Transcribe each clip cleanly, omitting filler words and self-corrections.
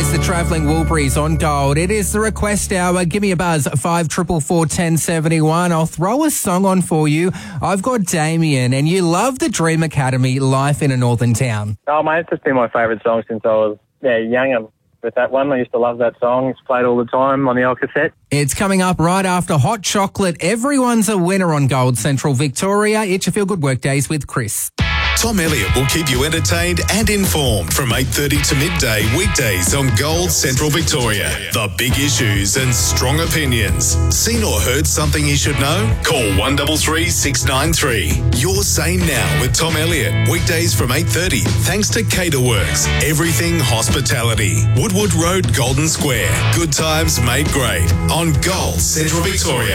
There's the Travelling Woolberries on Gold. It is the request hour. Give me a buzz, 5444 1071. I'll throw a song on for you. I've got Damien, and you love the Dream Academy, Life in a Northern Town. Oh, mate, it's just been my favourite song since I was young. And with that one, I used to love that song. It's played all the time on the old cassette. It's coming up right after Hot Chocolate. Everyone's a winner on Gold Central Victoria. It's your Feel Good Workdays with Chris. Tom Elliott will keep you entertained and informed from 8:30 to midday weekdays on Gold Central Victoria. The big issues and strong opinions. Seen or heard something you should know? Call 133 693. Your Say Now with Tom Elliott. Weekdays from 8:30. Thanks to Caterworks. Everything Hospitality. Woodwood Road, Golden Square. Good times made great on Gold Central Victoria.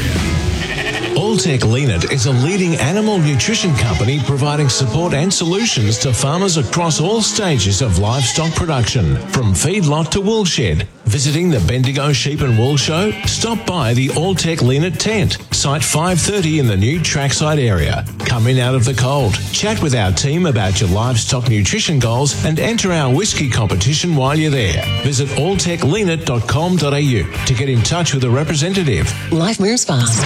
Alltech Leanit is a leading animal nutrition company providing support and solutions to farmers across all stages of livestock production, from feedlot to woolshed. Visiting the Bendigo Sheep and Wool Show? Stop by the Alltech Leanit tent, site 530 in the new trackside area. Come in out of the cold, chat with our team about your livestock nutrition goals and enter our whisky competition while you're there. Visit alltechleanit.com.au to get in touch with a representative. Life moves fast.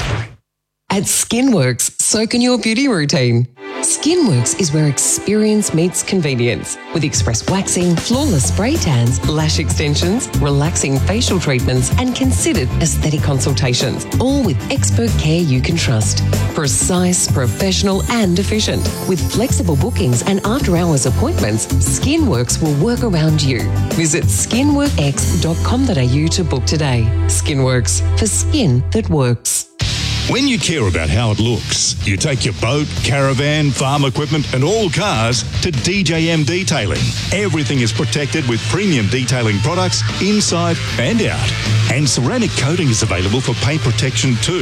At Skinworks, so can your beauty routine. Skinworks is where experience meets convenience, with express waxing, flawless spray tans, lash extensions, relaxing facial treatments, and considered aesthetic consultations, all with expert care you can trust. Precise, professional, and efficient. With flexible bookings and after-hours appointments, Skinworks will work around you. Visit skinworkx.com.au to book today. Skinworks, for skin that works. When you care about how it looks, you take your boat, caravan, farm equipment and all cars to DJM Detailing. Everything is protected with premium detailing products inside and out. And ceramic coating is available for paint protection too.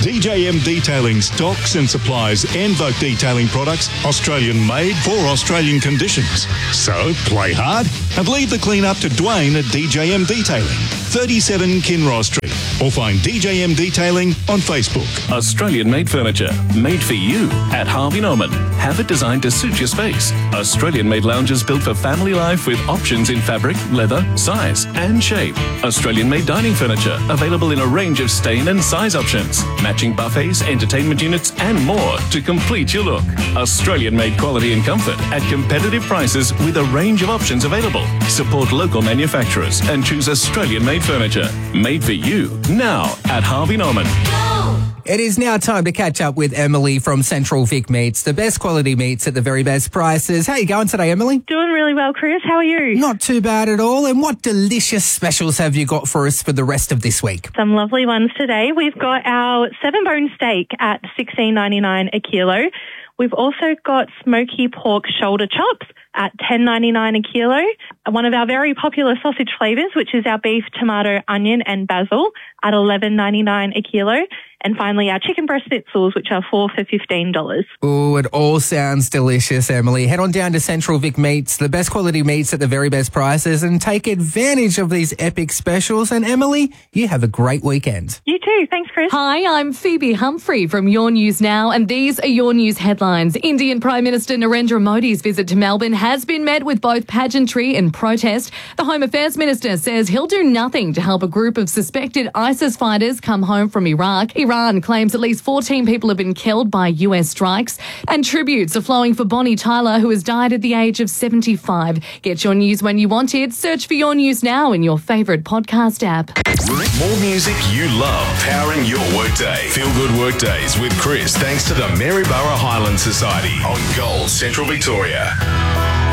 DJM Detailing stocks and supplies Envoke detailing products, Australian made for Australian conditions. So play hard and leave the clean up to Dwayne at DJM Detailing, 37 Kinross Street. Or find DJM Detailing on Facebook. Australian-made furniture, made for you at Harvey Norman. Have it designed to suit your space. Australian-made lounges built for family life with options in fabric, leather, size and shape. Australian-made dining furniture, available in a range of stain and size options. Matching buffets, entertainment units and more to complete your look. Australian-made quality and comfort at competitive prices with a range of options available. Support local manufacturers and choose Australian-made furniture. Made for you. Now at Harvey Norman. It is now time to catch up with Emily from Central Vic Meats, the best quality meats at the very best prices. How are you going today, Emily? Doing really well, Chris. How are you? Not too bad at all. And what delicious specials have you got for us for the rest of this week? Some lovely ones today. We've got our 7-bone steak at $16.99 a kilo. We've also got smoky pork shoulder chops at $10.99 a kilo. One of our very popular sausage flavours, which is our beef, tomato, onion and basil at $11.99 a kilo. And finally, our chicken breast schnitzels, which are $4 for $15. Oh, it all sounds delicious, Emily. Head on down to Central Vic Meats, the best quality meats at the very best prices, and take advantage of these epic specials. And Emily, you have a great weekend. You too. Thanks, Chris. Hi, I'm Phoebe Humphrey from Your News Now, and these are your news headlines. Indian Prime Minister Narendra Modi's visit to Melbourne has been met with both pageantry and protest. The Home Affairs Minister says he'll do nothing to help a group of suspected ISIS fighters come home from Iraq. Iran claims at least 14 people have been killed by US strikes, and tributes are flowing for Bonnie Tyler, who has died at the age of 75. Get your news when you want it. Search for Your News Now in your favourite podcast app. More music you love, powering your workday. Feel Good Workdays with Chris, thanks to the Maryborough Highland Society on Gold Central Victoria.